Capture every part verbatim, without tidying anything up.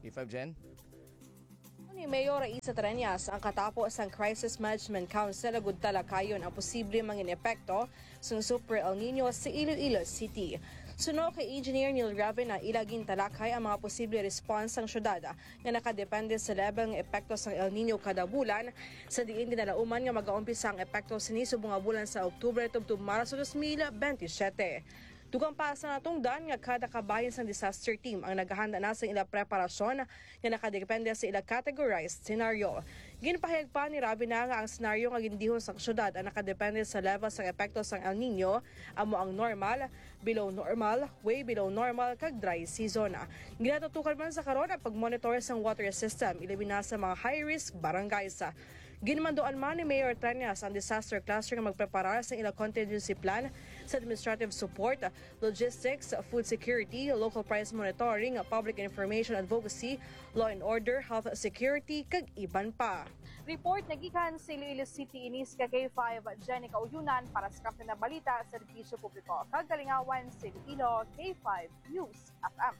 K five Jen. Ni Mayor Isa Treñas ang katapos ang Crisis Management Council agud talakayon ang posible mangin epekto sa Super El Nino sa Iloilo City. Suno kay Engineer Neil Raven na ilaging talakay ang mga posible response ng syudad nga nakadepende sa level ng epekto sa El Nino kada bulan sa diin dinalauman nga mag-aumpisa ang epekto sini subong nga bulan sa Oktubre tubtob Marso twenty twenty-seven. Dugang pa sa natungdan nga kada kabayan sa disaster team ang naghahanda na sa ila preparasyon nga nakadepende sa ila categorized scenario. Ginpahayag pa ni Rabi na nga ang senaryo nga gindihon sa syudad ang nakadepende sa level sa epekto sa El Nino amo ang normal, below normal, way below normal kag dry season. Ginatutukan man sa karon ang pagmonitor sa water system ilabi na sa mga high risk barangays. Ginmandoan man ni Mayor Treñas ang disaster cluster nga magpreparar sa ila contingency plan sa administrative support, logistics, food security, local price monitoring, public information advocacy, law and order, health security, kag iban pa. Report nagikan sa Iloilo City inis ka K five Jenny Kauyunan para sa Kapten na Balita sa Servisyo Publiko. Kagalingawan sa Iloilo, K five News F M.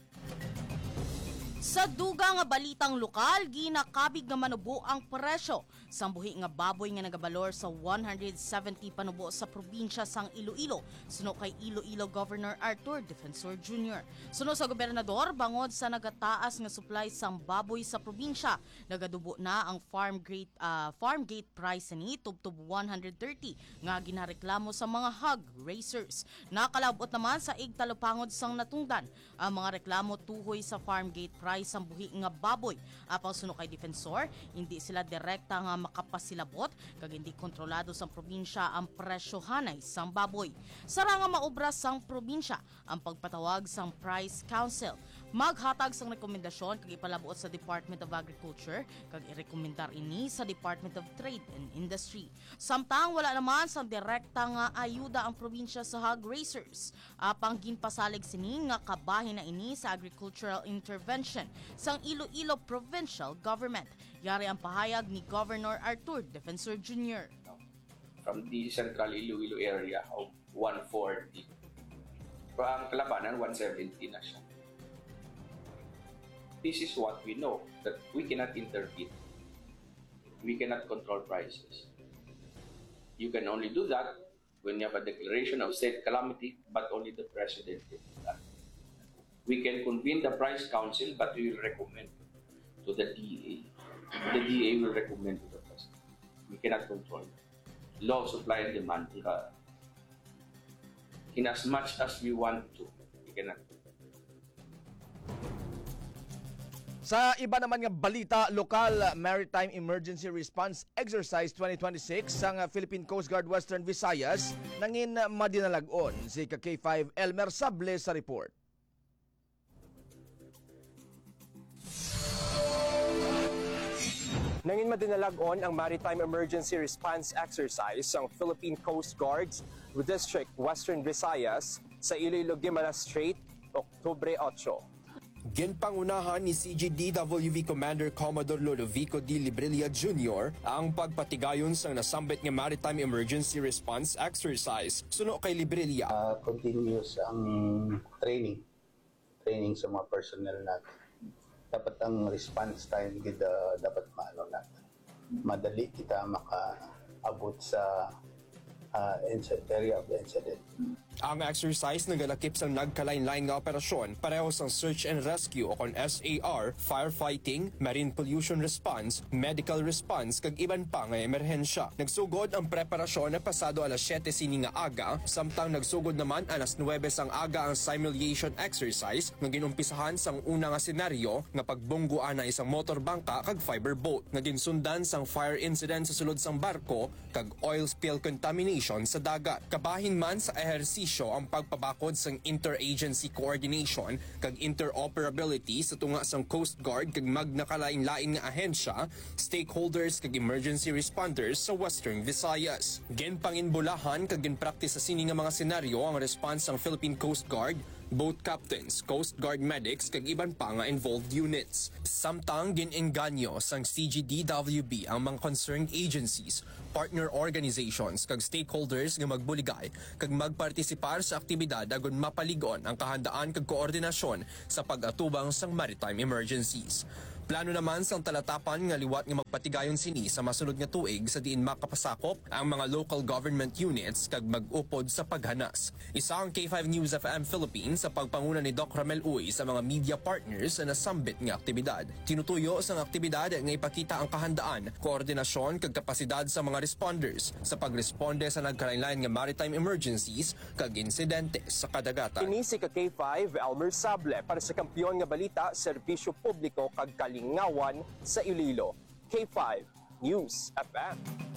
Sa duga nga balitang lokal, ginakabig nga manubo ang presyo sa buhi nga baboy nga nagabalor sa one hundred seventy panubo sa probinsya sang Iloilo. Suno kay Iloilo Governor Arthur Defensor Junior Suno sa gobernador, bangod sa nagataas nga supply sang baboy sa probinsya, nagadubo na ang farm gate uh, farm gate price ni tubtob one hundred thirty nga ginareklamo sa mga hog racers. Nakalabot naman sa igtalopangod sang natungdan ang mga reklamo tuhoy sa farm gate price ang buhi nga baboy. Apang suno kay Defensor, hindi sila direkta nga makapasilabot kag hindi kontrolado sang probinsya ang presyohanay sang baboy. Sara nga maobra sang probinsya ang pagpatawag sang Price Council. Maghatag sang rekomendasyon kag ipalabot sa Department of Agriculture kag irekomendar ini sa Department of Trade and Industry. Samtang wala naman sang direkta nga ayuda ang probinsya sa hog racers. Apang ginpasalig sini nga kabahin na ini sa agricultural intervention sang Iloilo Provincial Government. Yari ang pahayag ni Governor Arthur Defensor Junior From the central Iloilo area of one forty. Pero ang kalabanan, one seventy na siya. This is what we know, that we cannot intervene. We cannot control prices. You can only do that when you have a declaration of state calamity, but only the president can do that. We can convene the Price Council, but we will recommend to the D A. The D A will recommend to the president. We cannot control it. Law of supply and demand. Uh, in as much as we want to, we cannot. Sa iba naman nga balita, lokal Maritime Emergency Response Exercise twenty twenty-six sang Philippine Coast Guard Western Visayas nangin madinalagon si K five Elmer Sable sa report. Nangin madinalagon ang Maritime Emergency Response Exercise ang Philippine Coast Guard's District Western Visayas sa Iloilo Guimaras Strait, Oktubre eight. Ginpangunahan ni C G D W V Commander Commodore Lodovico D. Librilla Junior ang pagpatigayon sa nasambit nga Maritime Emergency Response Exercise. Suno kay Librilla. Uh, continuous ang training. Training sa mga personnel natin. Dapat ang response time gid uh, dapat maano natin. Madali kita makaabot sa uh, area of the incident. Ang exercise nagalakip sa nagkalain-lain nga operasyon pareho sa search and rescue o kon S A R, firefighting, marine pollution response, medical response kag iban pa nga emerhensya. Nagsugod ang preparasyon na pasado alas siyete sini nga aga, samtang nagsugod naman alas nuwebe sang aga ang simulation exercise nga ginumpisahan sang una nga senaryo nga pagbungguan na isang motorbangka kag fiber boat nga ginsundan sang fire incident sa sulod sang barko kag oil spill contamination sa dagat. Kabahin man sa ehersisyo ang pagpabakod sang interagency coordination kag interoperability sa tunga sang Coast Guard kag magnakalain-lain nga ahensya, stakeholders kag emergency responders sa Western Visayas. Ginpanginbulahan kag ginpraktis sa sini nga mga senaryo ang response sang Philippine Coast Guard, boat captains, Coast Guard medics kag iban pa nga involved units. Samtang ginengganyo sang C G D W B ang mga concerned agencies, partner organizations kag stakeholders nga magbuligay kag magpartisipar sa aktibidad agon mapaligon ang kahandaan kag koordinasyon sa pag-atubang sang maritime emergencies. Plano naman sang talatapan nga liwat nga magpatigayon sini sa masunod nga tuig sa diin makapasakop ang mga local government units kag mag-upod sa paghanas. Isa ang K five News F M Philippines sa pagpanguna ni Doc Ramel Uy sa mga media partners na nasambit nga aktibidad. Tinutuyo sang aktibidad nga ipakita ang kahandaan, koordinasyon kag kapasidad sa mga responders sa pagresponde sa nagkalain-lain nga maritime emergencies kag insidente sa kadagatan. Kini si ka K five Elmer Sable para sa kampiyon nga balita, serbisyo publiko kag kalingawan sa Iloilo. K five News F M.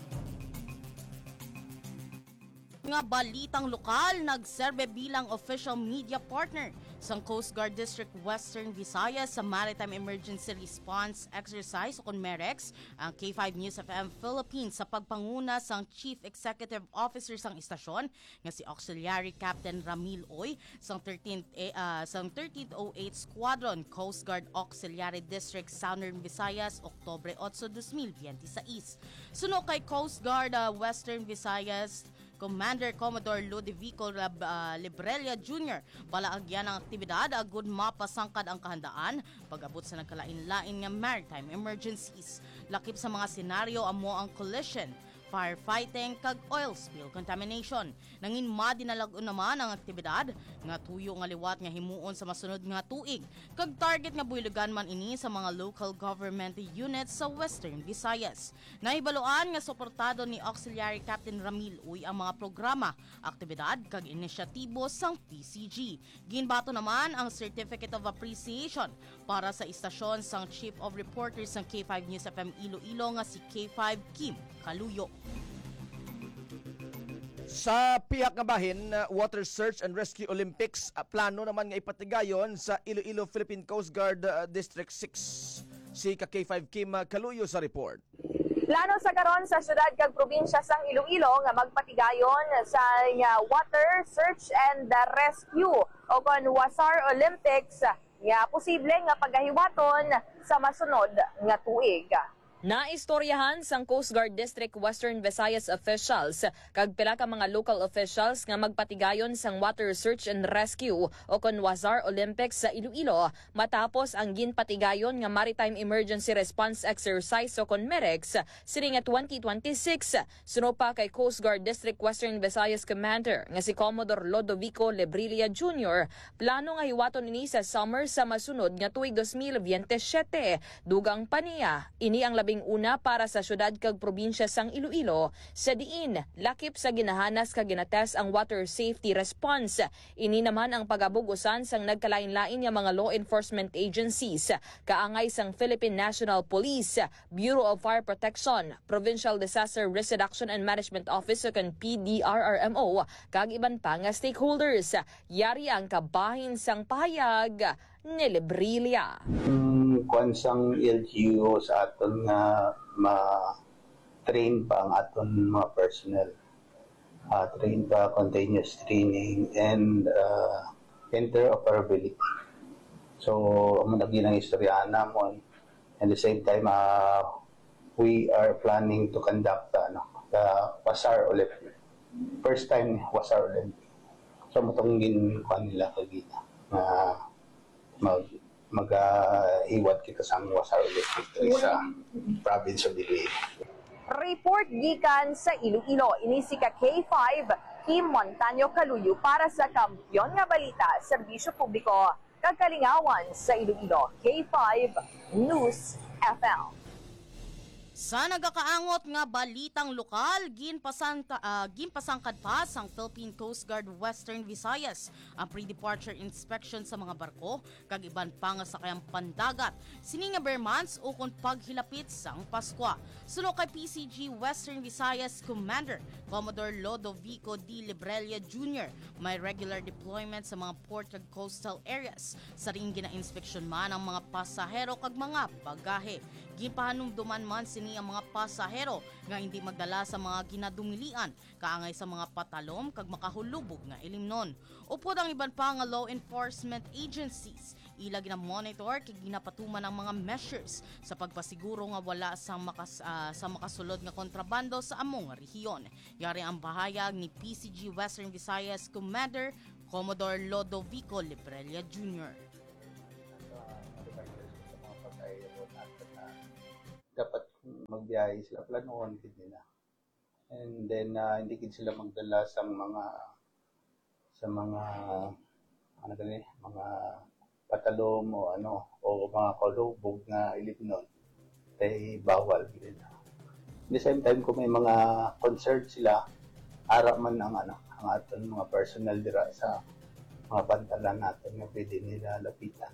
Nga balitang lokal, nagserbe bilang official media partner sang Coast Guard District Western Visayas sa Maritime Emergency Response Exercise o MEREX ang K five News F M Philippines sa pagpanguna sang Chief Executive Officer sang istasyon nga si Auxiliary Captain Ramil Oy sang thirteenth uh, sang thirteenth oh eight Squadron Coast Guard Auxiliary District Southern Visayas Oktubre eight, twenty twenty-six. Suno kay Coast Guard uh, Western Visayas Commander Commodore Ludovico Lab, uh, Librella Junior Palaagyan ang aktibidad agud mapasangkad ang kahandaan pag-abot sa nagkalain-lain nga maritime emergencies. Lakip sa mga senaryo amo ang collision, firefighting kag oil spill contamination. Nangin madinalagon naman ang aktibidad nga tuyo nga liwat nga himuon sa masunod nga tuig. Kag target nga builugan man ini sa mga local government units sa Western Visayas. Nahibaluan nga suportado ni Auxiliary Captain Ramil Uy ang mga programa, aktibidad kag inisyatibo sang P C G. Ginbato naman ang Certificate of Appreciation para sa istasyon sang Chief of Reporters ng K five News F M Iloilo nga si K five Kim Kaluyo. Sa pihak nga bahin, uh, Water Search and Rescue Olympics, uh, plano naman nga ipatigayon sa Iloilo Philippine Coast Guard uh, District six. Si ka K five Kim uh, Kaluyo sa report. Plano sa karon sa syudad kag probinsya sang Iloilo nga magpatigayon sa uh, Water Search and uh, Rescue o kon WASAR Olympics nga posible nga pagahiwaton sa masunod nga tuig. Naistoryahan sang Coast Guard District Western Visayas officials kag pila ka mga local officials nga magpatigayon sang Water Search and Rescue o kon WASAR Olympics sa Iloilo matapos ang ginpatigayon nga Maritime Emergency Response Exercise o kon MEREX sini nga twenty twenty-six. Suno pa kay Coast Guard District Western Visayas Commander nga si Commodore Ludovico Librella Junior Plano nga hiwaton ini sa summer sa masunod nga tuig twenty twenty-seven. Dugang pa niya ini ang labing una para sa syudad kag probinsya sang Iloilo sa diin lakip sa ginahanas kag ginates ang water safety response. Ini naman ang pagabugusan sang nagkalain-lain nga mga law enforcement agencies kaangay sang Philippine National Police, Bureau of Fire Protection, Provincial Disaster Risk Reduction and Management Office o kan P D R R M O kag iban pa nga stakeholders. Yari ang kabahin sang pahayag ni Librella. Mm, kung sang L G U sa aton nga ma-train pa ang aton mga personnel. Uh, train pa, continuous training, and uh, interoperability. So, ang nagilang istorya namon. At the same time, uh, we are planning to conduct uh, ano, the WASAR Olympic. First time WASAR Olympic. So, matong ginkuhan nila kagita. Uh, mag mag-iwat uh, kita sa WASAR Olympic sa province of Iloilo. Report gikan sa Iloilo, ini si ka K five Kim Montaño Kaluyo para sa Kampiyon nga Balita, Serbisyo Publiko, Kagkalingawan sa Iloilo. K five News F M. Sa nagakaangot nga balitang lokal, ginpasangka, uh, ginpasangkad pa sang Philippine Coast Guard Western Visayas ang pre-departure inspection sa mga barko kag iban pa nga sakayang pandagat. Sini nga bermans ukon paghilapit sang Pasko. Suno kay P C G Western Visayas Commander Commodore Ludovico D. Librella Junior may regular deployment sa mga port kag coastal areas. Sa ring gina-inspeksyon man ang mga pasahero kag mga bagahe. Ginpahanumduman man si kini ang mga pasahero nga hindi magdala sa mga ginadumilian kaangay sa mga patalom kag makahulubog nga ilimnon. Upod ang iban pa nga law enforcement agencies ila gina-monitor kay ginapatuman ang mga measures sa pagpasiguro nga wala sang makas, uh, sa makasulod nga kontrabando sa among rehiyon. Yari ang bahayag ni P C G Western Visayas Commander Commodore Lodovico Librella Junior Dapat magbiyahe sila planoon kid nila. And then uh, hindi kid sila magdala sa mga sa mga ano gani mga patalom o ano o mga kalubog na ilipnon kay bawal din. At the same time kung may mga concert sila ara man ang ano ang aton mga personnel dira sa mga pantalan natin na pwede nila lapitan.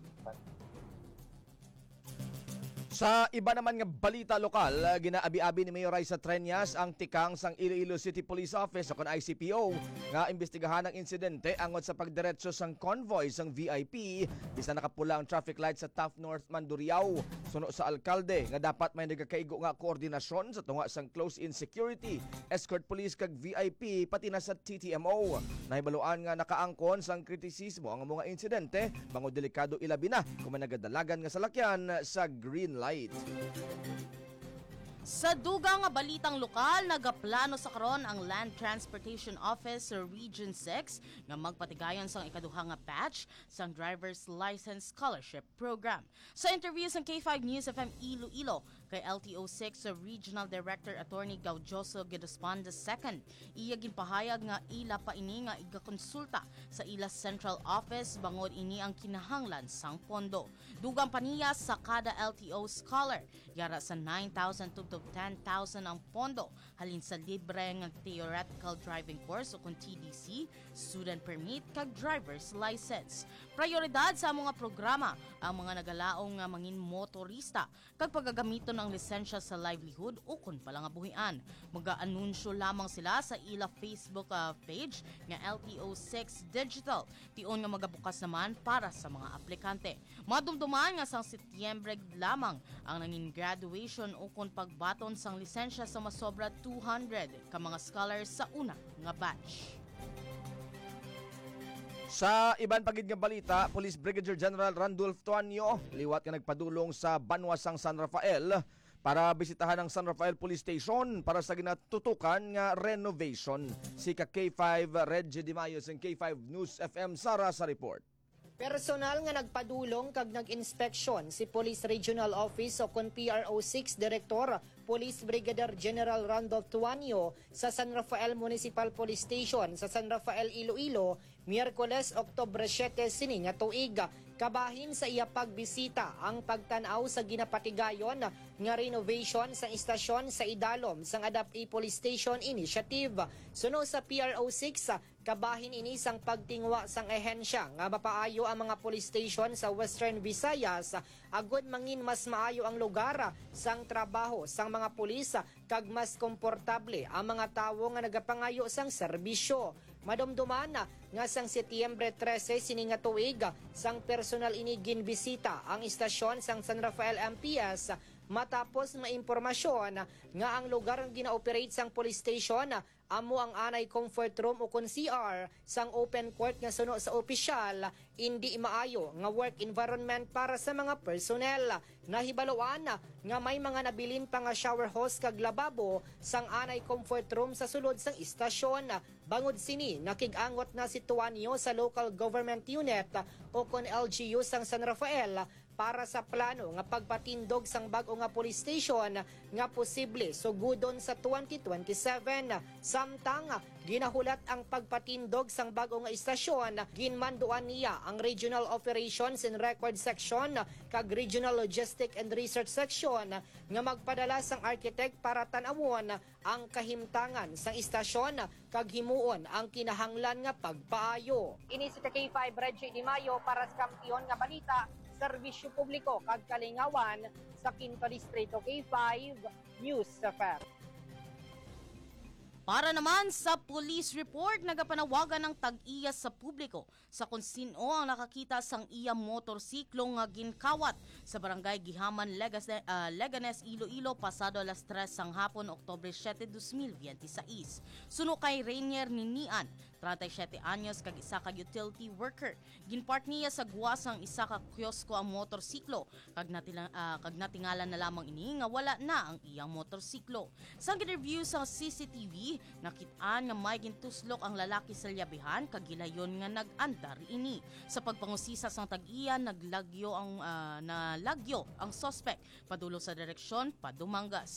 Sa iba naman nga balita lokal, ginaabi-abi ni Mayor Raisa Treñas ang tikang sang Iloilo City Police Office o kon I C P O nga imbestigahan ang insidente angot sa pagdiretso sang convoy sang V I P bisa nakapula ang traffic light sa Taft North Mandurriao. Suno sa alkalde nga dapat may nagakaigo nga koordinasyon sa tunga sang close-in security, escort police kag V I P pati na sa T T M O. Nahibaluan nga nakaangkon sang kritisismo ang mga insidente, bango delikado ilabi na kung may nagadalagan nga salakyan sa green light. Sa dugang nga balitang lokal, nagaplano sa karon ang Land Transportation Office sa Region six nga magpatigayon sang ikaduha nga batch sang Driver's License Scholarship Program. Sa interview sa K five News F M Iloilo kay L T O six sa Regional Director Attorney Gaudioso Gedospan the second, iya ginpahayag nga ila pa ini nga igakonsulta sa ila Central Office bangod ini ang kinahanglan sang pondo. Dugang paniya sa kada L T O scholar, yara sa nine thousand to ten thousand ang pondo halin sa libre nga theoretical driving course o kung T D C, student permit kag driver's license. Prioridad sa mga programa ang mga nagalaong nga mangin motorista kag pagagamito ng lisensya sa livelihood o kung palangabuhian. Mag-aanunsyo lamang sila sa ila Facebook uh, page nga L T O six Digital. Tion nga magabukas naman para sa mga aplikante. Madumduman nga sang Setyembre lamang ang nangin graduation o kung pagbaton sang lisensya sa masobra two hundred ka mga scholars sa una nga batch. Sa iban pagid nga balita, Police Brigadier General Randolph Tuanyo liwat nga nagpadulong sa Banwasang San Rafael para bisitahan ang San Rafael Police Station para sa ginatutukan nga renovation. Si K five Reggie Di Mayo sa K five News F M Sara sa report. Personal nga nagpadulong kag nag-inspeksyon si Police Regional Office o kon P R O six Director Police Brigadier General Randolph Tuanyo sa San Rafael Municipal Police Station sa San Rafael, Iloilo, Miyerkules, Oktubre siyete sini nga tuig. Kabahin sa iya pagbisita ang pagtanaw sa ginapatigayon nga renovation sa istasyon sa idalom sang Adapi Police Station Initiative. Suno sa P R O six, kabahin ini sang pagtingwa sang ehensya nga mapaayo ang mga police station sa Western Visayas agud mangin mas maayo ang lugar sang trabaho sang mga pulis kag mas komportable ang mga tawo nga nagapangayo sang serbisyo. Madumduman nga sang Setyembre trese sini nga tuig sang personal ini ginbisita ang istasyon sang San Rafael M P S matapos maimpormasyon nga ang lugar nga gina-operate sang police station amo ang anay comfort room o kon C R sang open court nga suno sa opisyal, hindi maayo nga work environment para sa mga personnel. Nahibaluan nga may mga nabilin pa nga shower hose kag lababo sang anay comfort room sa sulod sang istasyon. Bangod sini, nakigangot na si Tuanyo sa local government unit o kon L G U sang San Rafael para sa plano nga pagpatindog sang bag-o nga police station nga posible sugudon sa twenty twenty-seven. Samtang ginahulat ang pagpatindog sang bag-o nga istasyon, ginmanduan niya ang Regional Operations and Record Section kag Regional Logistic and Research Section nga magpadala sang architect para tan-awon ang kahimtangan sang istasyon kag himuon ang kinahanglan nga pagpaayo. Ini si K five Reggie Di Mayo para sa Kampiyon nga Balita, Serbisyo Publiko kag Kalingawan sa Quinto Distrito. K five News F M. Para naman sa police report, nagapanawagan ng tag-iya sa publiko sa kung sino ang nakakita sang iya motorsiklo nga ginkawat sa barangay Gihaman, Legas, uh, Leganes, Iloilo pasado alas tres sang hapon, Oktubre siyete, dos mil veintiséis. Suno kay Rainier Ninian, thirty-seven anyos kag isa ka utility worker. Ginpark niya sa guwasang isa ka kiosko ang motorsiklo kag natila, uh, kag natingalan na lamang ini nga wala na ang iyang motorsiklo. Sa review sa C C T V, nakitaan nga may gintuslok ang lalaki sa lyabihan kag gilayon nga nag-andar ini. Sa pagpangusisa sang tag-iya, naglagyo ang uh, nalagyo ang suspect padulo sa direksyon padumangga